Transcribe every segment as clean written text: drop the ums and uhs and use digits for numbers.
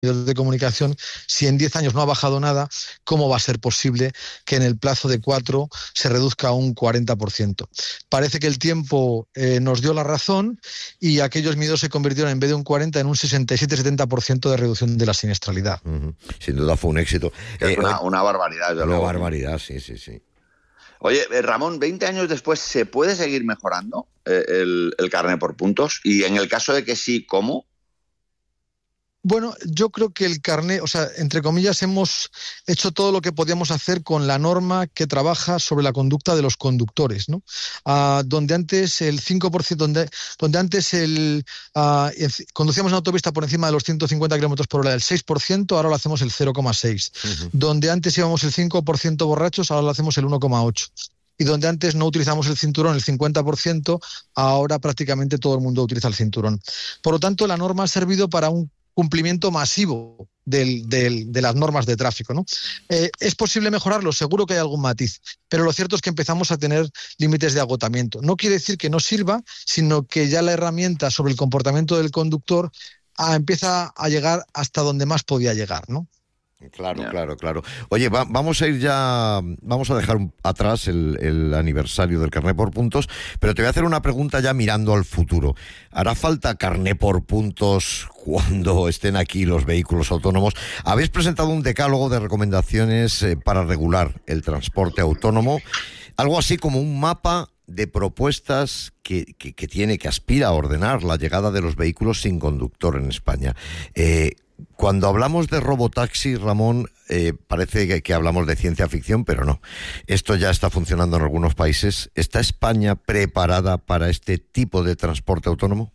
de comunicación, si en 10 años no ha bajado nada, ¿cómo va a ser posible que en el plazo de 4 se reduzca a un 40%? Parece que el tiempo nos dio la razón y aquellos miedos se convirtieron en vez de un 40 en un 67-70% de reducción de la siniestralidad. Sin duda fue un éxito. Es una barbaridad, desde luego. Una barbaridad, sí. Oye, Ramón, 20 años después, ¿se puede seguir mejorando el carné por puntos? Y en el caso de que sí, ¿cómo? Bueno, yo creo que el carné, o sea, entre comillas, hemos hecho todo lo que podíamos hacer con la norma que trabaja sobre la conducta de los conductores, ¿no? Donde antes el 5%, donde antes conducíamos en autopista por encima de los 150 kilómetros por hora del 6%, ahora lo hacemos el 0,6%. Donde antes íbamos el 5% borrachos, ahora lo hacemos el 1,8%. Y donde antes no utilizamos el cinturón el 50%, ahora prácticamente todo el mundo utiliza el cinturón. Por lo tanto, la norma ha servido para un cumplimiento masivo de las normas de tráfico, ¿no? ¿Es posible mejorarlo? Seguro que hay algún matiz, pero lo cierto es que empezamos a tener límites de agotamiento. No quiere decir que no sirva, sino que ya la herramienta sobre el comportamiento del conductor empieza a llegar hasta donde más podía llegar, ¿no? Claro. Oye, vamos a dejar atrás el aniversario del carné por puntos, pero te voy a hacer una pregunta ya mirando al futuro. ¿Hará falta carné por puntos cuando estén aquí los vehículos autónomos? Habéis presentado un decálogo de recomendaciones para regular el transporte autónomo, algo así como un mapa de propuestas que aspira a ordenar la llegada de los vehículos sin conductor en España. Cuando hablamos de robotaxi, Ramón, parece que hablamos de ciencia ficción, pero no. Esto ya está funcionando en algunos países. ¿Está España preparada para este tipo de transporte autónomo?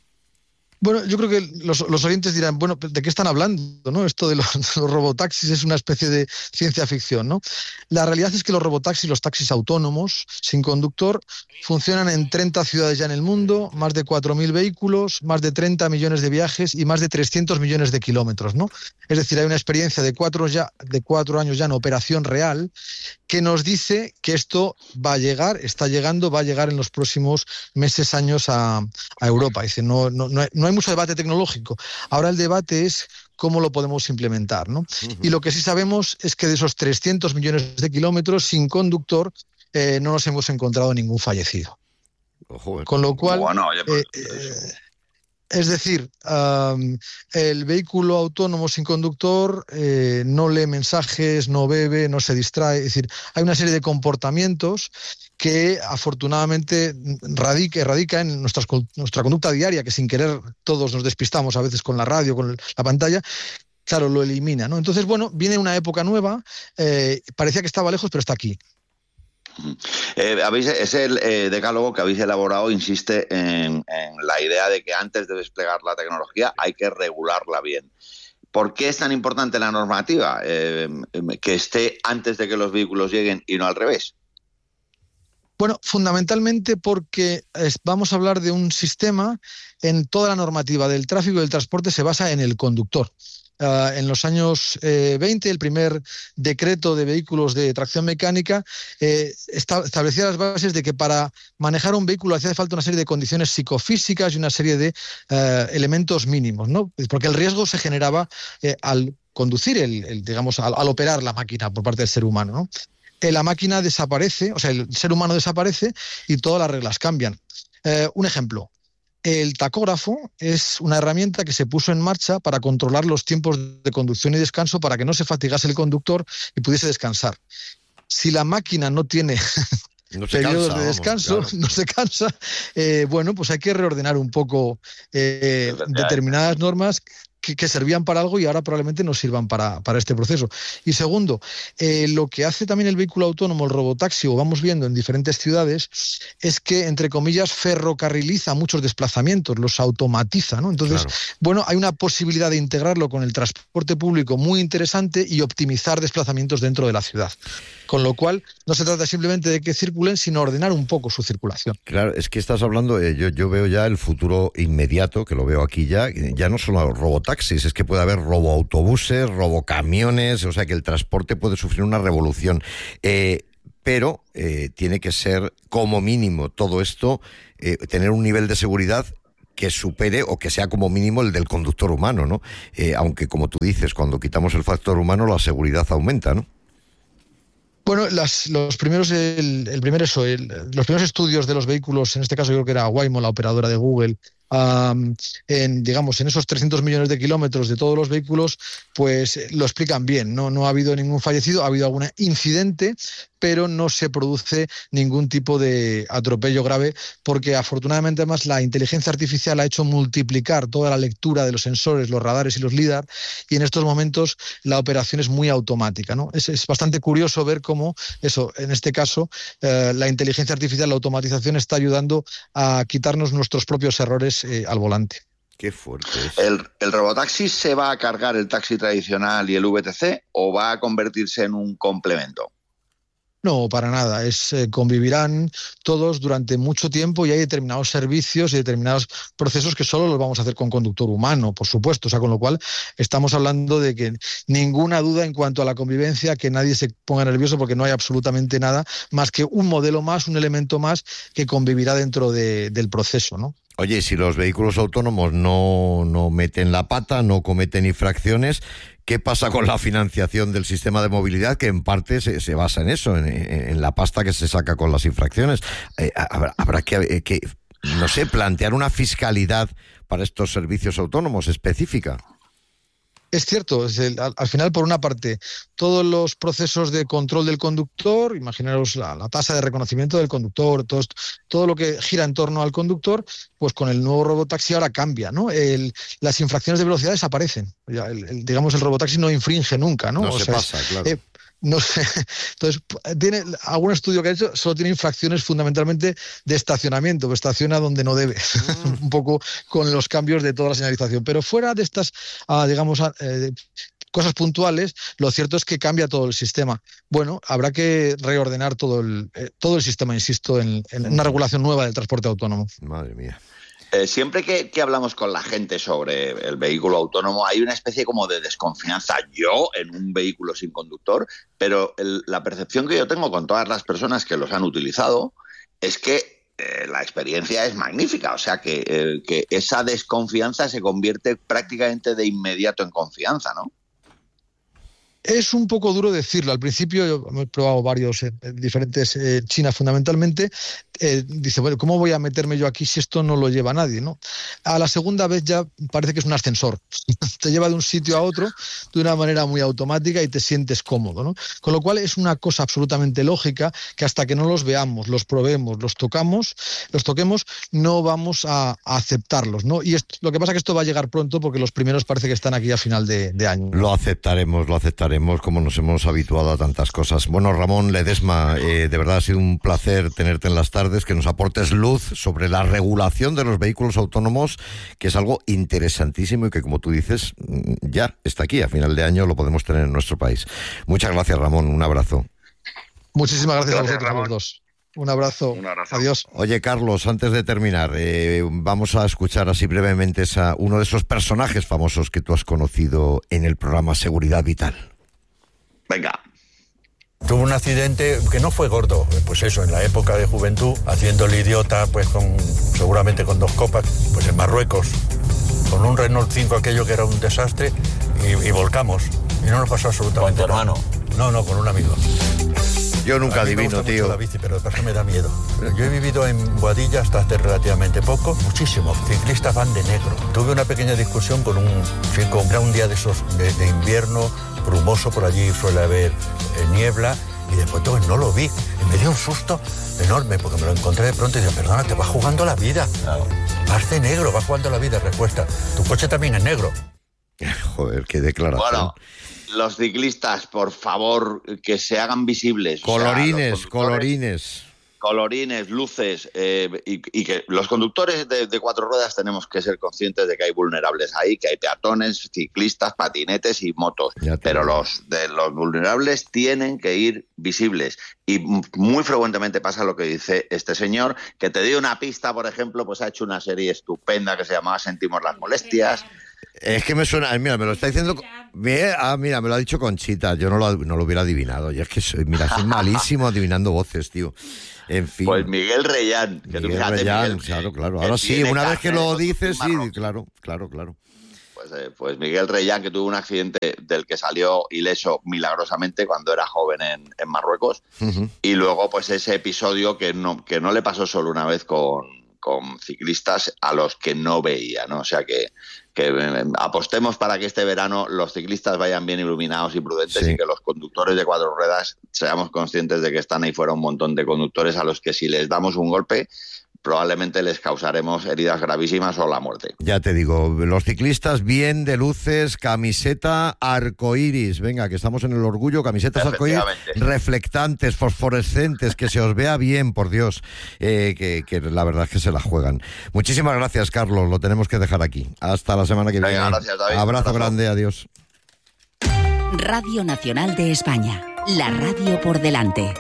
Bueno, yo creo que los oyentes dirán, bueno, ¿de qué están hablando, no? Esto de los robotaxis es una especie de ciencia ficción, ¿no? La realidad es que los robotaxis, los taxis autónomos, sin conductor, funcionan en 30 ciudades ya en el mundo, más de 4.000 vehículos, más de 30 millones de viajes y más de 300 millones de kilómetros, ¿no? Es decir, hay una experiencia de 4 años ya en operación real que nos dice que esto va a llegar, va a llegar en los próximos meses, años a Europa. Es decir, no hay mucho debate tecnológico. Ahora el debate es cómo lo podemos implementar, ¿no? Y lo que sí sabemos es que de esos 300 millones de kilómetros sin conductor no nos hemos encontrado ningún fallecido. Ojo, con lo cual, bueno, oye, es decir, el vehículo autónomo sin conductor no lee mensajes, no bebe, no se distrae. Es decir, hay una serie de comportamientos que afortunadamente radica en nuestra conducta diaria, que sin querer todos nos despistamos a veces con la radio, con la pantalla. Claro, lo elimina, ¿no? Entonces, bueno, viene una época nueva, parecía que estaba lejos, pero está aquí. Ese decálogo que habéis elaborado insiste en la idea de que antes de desplegar la tecnología hay que regularla bien. ¿Por qué es tan importante la normativa que esté antes de que los vehículos lleguen y no al revés? Bueno, fundamentalmente porque vamos a hablar de un sistema, en toda la normativa del tráfico y del transporte se basa en el conductor. En los años 20, el primer decreto de vehículos de tracción mecánica establecía las bases de que para manejar un vehículo hacía falta una serie de condiciones psicofísicas y una serie de elementos mínimos, ¿no? Porque el riesgo se generaba al conducir, al operar la máquina por parte del ser humano, ¿no? La máquina desaparece, o sea, el ser humano desaparece y todas las reglas cambian. Un ejemplo. El tacógrafo es una herramienta que se puso en marcha para controlar los tiempos de conducción y descanso para que no se fatigase el conductor y pudiese descansar. Si la máquina no tiene periodos de descanso, claro, no se cansa, bueno, pues hay que reordenar un poco determinadas normas que servían para algo y ahora probablemente no sirvan para este proceso. Y segundo, lo que hace también el vehículo autónomo, el robotaxi, o vamos viendo en diferentes ciudades, es que, entre comillas, ferrocarriliza muchos desplazamientos, los automatiza, ¿no? Entonces, claro, bueno, hay una posibilidad de integrarlo con el transporte público muy interesante y optimizar desplazamientos dentro de la ciudad. Con lo cual, no se trata simplemente de que circulen, sino ordenar un poco su circulación. Claro, es que estás hablando, yo veo ya el futuro inmediato, que lo veo aquí ya no solo robotaxis, es que puede haber roboautobuses, robocamiones, o sea que el transporte puede sufrir una revolución. Pero tiene que ser, como mínimo, todo esto, tener un nivel de seguridad que supere o que sea como mínimo el del conductor humano, ¿no? Aunque, como tú dices, cuando quitamos el factor humano, la seguridad aumenta, ¿no? Bueno, los primeros estudios de los vehículos, en este caso yo creo que era Waymo, la operadora de Google, en esos 300 millones de kilómetros de todos los vehículos, pues lo explican bien. No ha habido ningún fallecido, ha habido algún incidente, pero no se produce ningún tipo de atropello grave, porque afortunadamente además la inteligencia artificial ha hecho multiplicar toda la lectura de los sensores, los radares y los LIDAR, y en estos momentos la operación es muy automática, ¿no? Es bastante curioso ver cómo eso, en este caso, la inteligencia artificial, la automatización está ayudando a quitarnos nuestros propios errores al volante. Qué fuerte es. ¿El robotaxi se va a cargar el taxi tradicional y el VTC o va a convertirse en un complemento? No, para nada. Convivirán todos durante mucho tiempo y hay determinados servicios y determinados procesos que solo los vamos a hacer con conductor humano, por supuesto. O sea, con lo cual estamos hablando de que ninguna duda en cuanto a la convivencia, que nadie se ponga nervioso porque no hay absolutamente nada más que un modelo más, un elemento más que convivirá dentro del proceso, ¿no? Oye, si los vehículos autónomos no meten la pata, no cometen infracciones, ¿qué pasa con la financiación del sistema de movilidad, que en parte se basa en eso, en la pasta que se saca con las infracciones? Habrá que, no sé, plantear una fiscalidad para estos servicios autónomos específica. Es cierto, al final, por una parte, todos los procesos de control del conductor, imaginaros la tasa de reconocimiento del conductor, todo lo que gira en torno al conductor, pues con el nuevo robotaxi ahora cambia, ¿no? Las infracciones de velocidad desaparecen. Digamos, el robotaxi no infringe nunca, ¿no? No se pasa, claro. No sé. Entonces, tiene algún estudio que ha hecho, solo tiene infracciones fundamentalmente de estacionamiento, que estaciona donde no debe, un poco con los cambios de toda la señalización. Pero fuera de estas, cosas puntuales, lo cierto es que cambia todo el sistema. Bueno, habrá que reordenar todo el sistema, insisto, en una regulación nueva del transporte autónomo. Madre mía. Siempre que hablamos con la gente sobre el vehículo autónomo hay una especie como de desconfianza. Yo en un vehículo sin conductor, pero la percepción que yo tengo con todas las personas que los han utilizado es que la experiencia es magnífica. O sea, que esa desconfianza se convierte prácticamente de inmediato en confianza, ¿no? Es un poco duro decirlo. Al principio, yo he probado varios diferentes, China fundamentalmente, dice, bueno, ¿cómo voy a meterme yo aquí si esto no lo lleva nadie, ¿no? A la segunda vez ya parece que es un ascensor. Te lleva de un sitio a otro de una manera muy automática y te sientes cómodo, ¿no? Con lo cual es una cosa absolutamente lógica que hasta que no los veamos, los probemos, los toquemos, no vamos a aceptarlos, ¿no? Y lo que pasa es que esto va a llegar pronto porque los primeros parece que están aquí a final de año. Lo aceptaremos, como nos hemos habituado a tantas cosas. Bueno, Ramón Ledesma, de verdad ha sido un placer tenerte en las tardes, que nos aportes luz sobre la regulación de los vehículos autónomos, que es algo interesantísimo y que, como tú dices, ya está aquí. A final de año lo podemos tener en nuestro país. Muchas gracias, Ramón. Un abrazo. Muchísimas gracias a vosotros, Ramón. A los dos. Un abrazo. Adiós. Oye, Carlos, antes de terminar, vamos a escuchar así brevemente uno de esos personajes famosos que tú has conocido en el programa Seguridad Vital. Venga. Tuvo un accidente que no fue gordo, pues eso, en la época de juventud, haciendo el idiota, pues seguramente con 2 copas, pues en Marruecos, con un Renault 5 aquello que era un desastre, y volcamos, y no nos pasó absolutamente nada. ¿Con tu hermano? No, con un amigo. Yo nunca adivino, tío. La bici, pero de paso me da miedo. Yo he vivido en Boadilla hasta hace relativamente poco, muchísimo. Ciclistas van de negro. Tuve una pequeña discusión con un día de esos de invierno, brumoso, por allí suele haber niebla, y después no lo vi. Y me dio un susto enorme, porque me lo encontré de pronto y dije, perdona, te vas jugando la vida. Claro. Vas de negro, vas jugando la vida. Respuesta, tu coche también es negro. Joder, qué declaración. Bueno, los ciclistas, por favor, que se hagan visibles. Colorines, colorines, luces, y que los conductores de 4 ruedas tenemos que ser conscientes de que hay vulnerables ahí, que hay peatones, ciclistas, patinetes y motos, pero los vulnerables tienen que ir visibles. Y muy frecuentemente pasa lo que dice este señor, que te dio una pista, por ejemplo, pues ha hecho una serie estupenda que se llamaba Sentimos las molestias, Es que me suena, mira, me lo está diciendo. Mira, me lo ha dicho Conchita, yo no lo hubiera adivinado. Y es que soy malísimo adivinando voces, tío. En fin. Pues Miguel Reyán. Que Miguel Reyán, claro. Ahora sí, una vez que lo dices, sí, claro. Pues Miguel Reyán, que tuvo un accidente del que salió ileso milagrosamente cuando era joven en Marruecos. Uh-huh. Y luego, pues ese episodio que no le pasó solo una vez con ciclistas a los que no veía, ¿no? O sea que apostemos para que este verano los ciclistas vayan bien iluminados y prudentes, sí, y que los conductores de cuatro ruedas seamos conscientes de que están ahí fuera un montón de conductores a los que si les damos un golpe probablemente les causaremos heridas gravísimas o la muerte. Ya te digo, los ciclistas bien de luces, camiseta arcoíris, venga, que estamos en el orgullo, camisetas arcoíris, reflectantes, fosforescentes, que se os vea bien, por Dios, que la verdad es que se la juegan. Muchísimas gracias, Carlos, lo tenemos que dejar aquí. Hasta la semana que viene. Gracias, David. Abrazo grande, adiós. Radio Nacional de España, la radio por delante.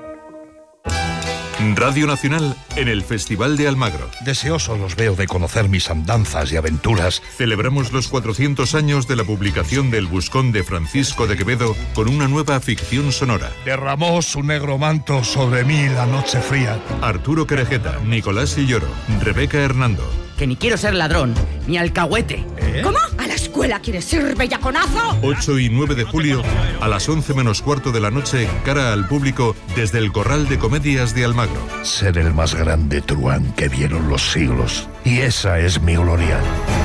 Radio Nacional en el Festival de Almagro. Deseosos los veo de conocer mis andanzas y aventuras. Celebramos los 400 años de la publicación del Buscón de Francisco de Quevedo con una nueva ficción sonora. Derramó su negro manto sobre mí la noche fría. Arturo Querejeta, Nicolás Silloro, Rebeca Hernando. Que ni quiero ser ladrón, ni alcahuete. ¿Cómo? ¿A la escuela quieres ir, bellaconazo? 8 y 9 de julio, a las 11 menos cuarto de la noche, cara al público, desde el Corral de Comedias de Almagro. Ser el más grande truán que vieron los siglos. Y esa es mi gloria.